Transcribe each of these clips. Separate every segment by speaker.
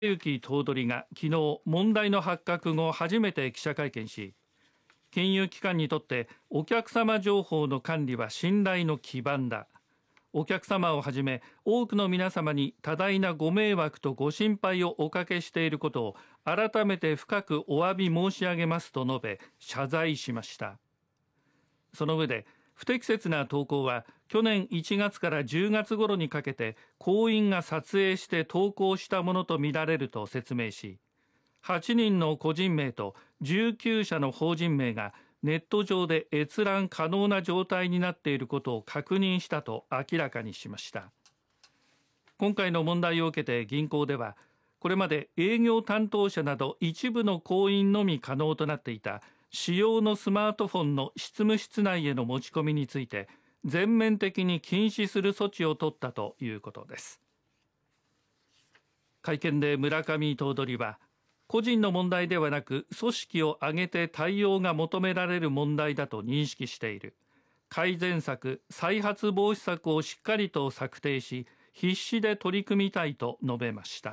Speaker 1: 幸頭取が昨日問題の発覚後初めて記者会見し、金融機関にとってお客様情報の管理は信頼の基盤だ。お客様をはじめ多くの皆様に多大なご迷惑とご心配をおかけしていることを改めて深くお詫び申し上げますと述べ謝罪しました。その上で不適切な投稿は去年1月から10月頃にかけて行員が撮影して投稿したものとみられると説明し、8人の個人名と19社の法人名がネット上で閲覧可能な状態になっていることを確認したと明らかにしました。今回の問題を受けて銀行では、これまで営業担当者など一部の行員のみ可能となっていた使用のスマートフォンの執務室内への持ち込みについて全面的に禁止する措置を取ったということです。会見で村上頭取は、個人の問題ではなく組織を挙げて対応が求められる問題だと認識している。改善策、再発防止策をしっかりと策定し、必死で取り組みたいと述べました。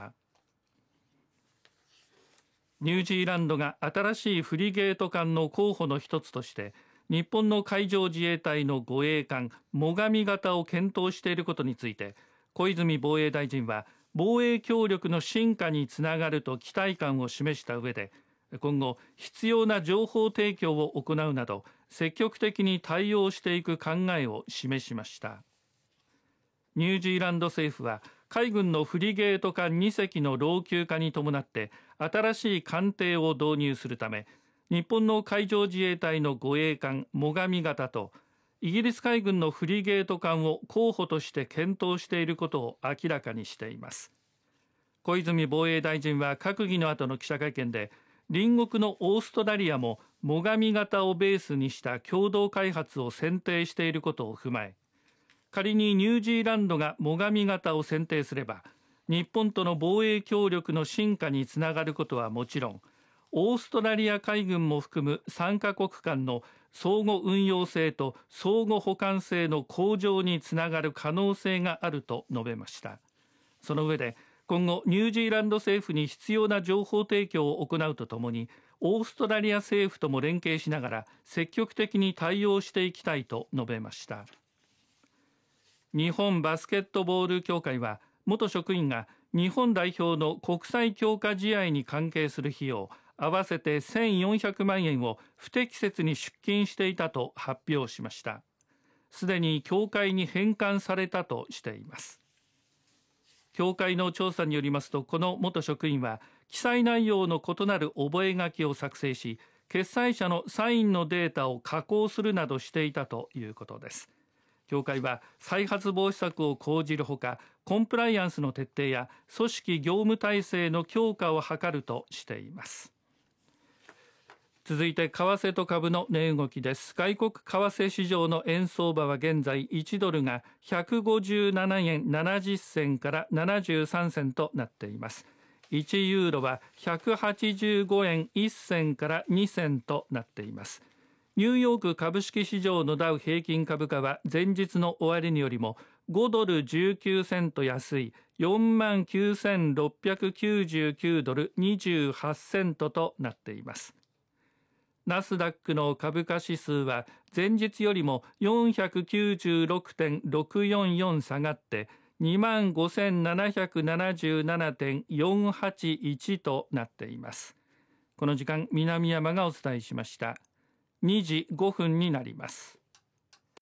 Speaker 1: ニュージーランドが新しいフリゲート艦の候補の一つとして日本の海上自衛隊の護衛艦最上型を検討していることについて、小泉防衛大臣は防衛協力の深化につながると期待感を示した上で、今後必要な情報提供を行うなど積極的に対応していく考えを示しました。ニュージーランド政府は海軍のフリゲート艦2隻の老朽化に伴って新しい艦艇を導入するため、日本の海上自衛隊の護衛艦最上型とイギリス海軍のフリゲート艦を候補として検討していることを明らかにしています。小泉防衛大臣は閣議の後の記者会見で、隣国のオーストラリアも最上型をベースにした共同開発を選定していることを踏まえ、仮にニュージーランドが最上型を選定すれば、日本との防衛協力の深化につながることはもちろん、オーストラリア海軍も含む3カ国間の相互運用性と相互補完性の向上につながる可能性があると述べました。その上で、今後ニュージーランド政府に必要な情報提供を行うとともに、オーストラリア政府とも連携しながら積極的に対応していきたいと述べました。日本バスケットボール協会は、元職員が日本代表の国際強化試合に関係する費用合わせて1400万円を不適切に出金していたと発表しました。すでに協会に返還されたとしています。協会の調査によりますと、この元職員は記載内容の異なる覚書を作成し、決裁者のサインのデータを加工するなどしていたということです。協会は再発防止策を講じるほか、コンプライアンスの徹底や組織業務体制の強化を図るとしています。続いて為替と株の値動きです。外国為替市場の円相場は現在1ドルが157円70銭から73銭となっています。1ユーロは185円1銭から2銭となっています。ニューヨーク株式市場のダウ平均株価は前日の終値よりも5ドル19セント安い 49,699 ドル28セントとなっています。ナスダックの株価指数は前日よりも 496.644 下がって25,777.481 となっています。この時間、南山がお伝えしました。2時5分になります。